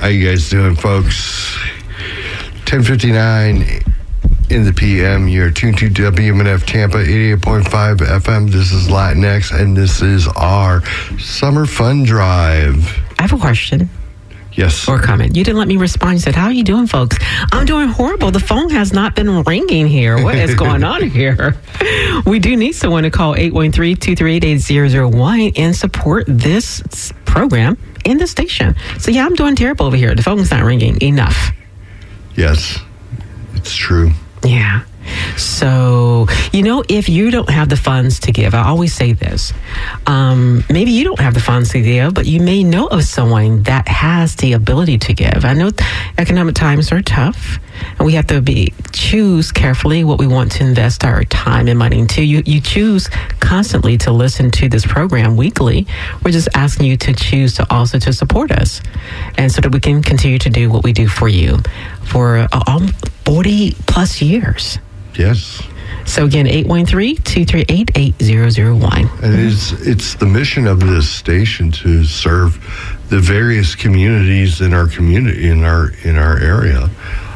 you guys doing, folks? 10:59 in the PM. You're tuned to WMNF Tampa 88.5 FM. This is Latinx, and this is our Summer Fun Drive. I have a question. Yes. Or a comment. You didn't let me respond. You said, how are you doing, folks? I'm doing horrible. The phone has not been ringing here. What is going on here? We do need someone to call 813-238-8001 and support this program in the station. So, yeah, I'm doing terrible over here. The phone's not ringing enough. Yes, it's true. Yeah. So, if you don't have the funds to give, I always say this, maybe you don't have the funds to give, but you may know of someone that has the ability to give. I know economic times are tough, and we have to choose carefully what we want to invest our time and money into. You choose constantly to listen to this program weekly. We're just asking you to choose to also to support us, and so that we can continue to do what we do for you for 40 plus years. Yes. So again, 813-238-8001. And it's the mission of this station to serve the various communities in our community, in our area,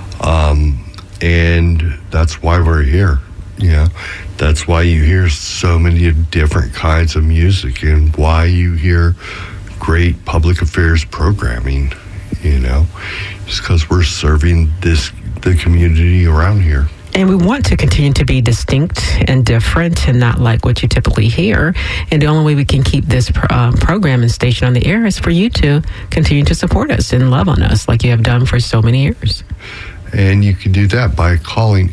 and that's why we're here. That's why you hear so many different kinds of music, and why you hear great public affairs programming. Just because we're serving the community around here. And we want to continue to be distinct and different and not like what you typically hear. And the only way we can keep this program and station on the air is for you to continue to support us and love on us like you have done for so many years. And you can do that by calling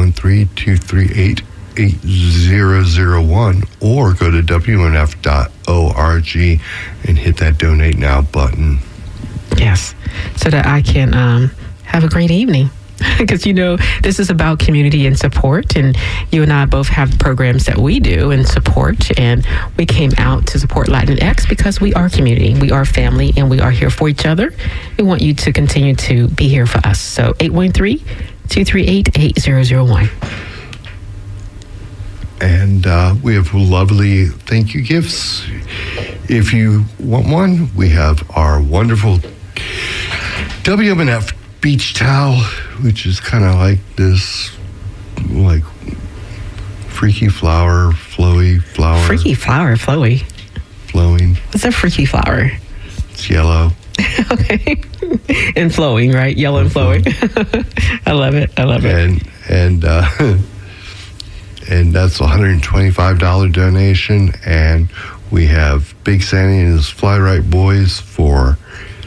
813-238-8001 or go to WNF.org and hit that Donate Now button. Yes, so that I can have a great evening. Because, this is about community and support, and you and I both have programs that we do and support, and we came out to support Latinx because we are community, we are family, and we are here for each other. We want you to continue to be here for us. So 813-238-8001. And we have lovely thank you gifts. If you want one, we have our wonderful WMNF beach towel, which is kind of like this, freaky flower, flowy flower. Freaky flower, flowy. Flowing. What's a freaky flower? It's yellow. Okay. And flowing, right? Yellow and flowing. I love it. And that's a $125 donation. And we have Big Sandy and his Fly Right Boys for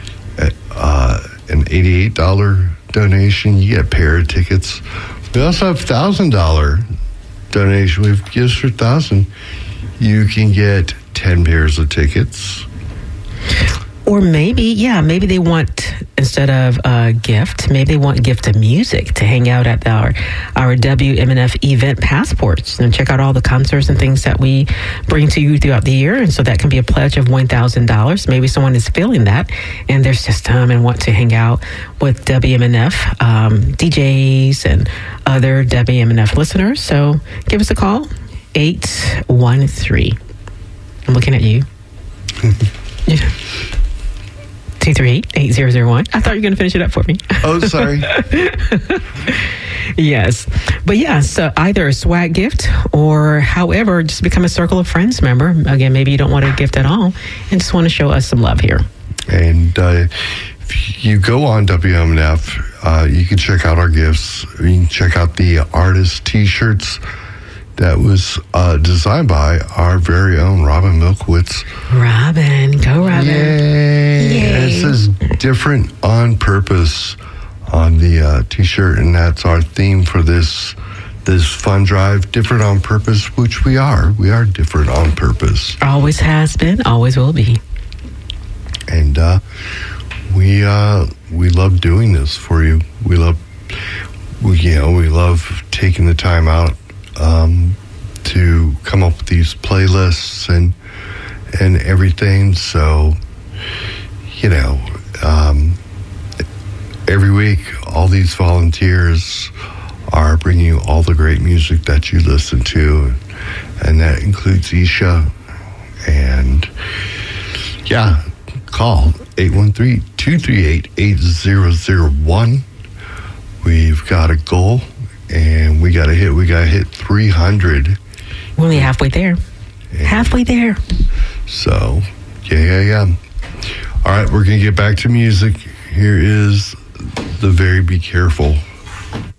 an $88 donation. You get a pair of tickets. We also have $1,000 donation. We have gifts for $1,000. You can get 10 pairs of tickets. Or maybe they want, instead of a gift, maybe they want a gift of music to hang out at our WMNF event passports and check out all the concerts and things that we bring to you throughout the year. And so that can be a pledge of $1,000. Maybe someone is feeling that in their system and want to hang out with WMNF DJs and other WMNF listeners. So give us a call, 813. I'm looking at you. Yeah. 238-8001. I thought you were going to finish it up for me. Oh, sorry. Yes. But so either a swag gift or however, just become a Circle of Friends member. Again, maybe you don't want a gift at all and just want to show us some love here. And if you go on WMNF, you can check out our gifts. You can check out the artist T-shirts that was designed by our very own Robin Milkowitz. Robin, go Robin. Yay. It says different on purpose on the T-shirt, and that's our theme for this fun drive, different on purpose, which we are. We are different on purpose. Always has been, always will be. And we love doing this for you. We love taking the time out to come up with these playlists and everything. So, every week, all these volunteers are bringing you all the great music that you listen to, and that includes Isha. And call 813 238-8001. We've got a goal, and we got to hit 300. We're only halfway there. Halfway there. So, yeah. All right, we're going to get back to music. Here is The Very Be Careful.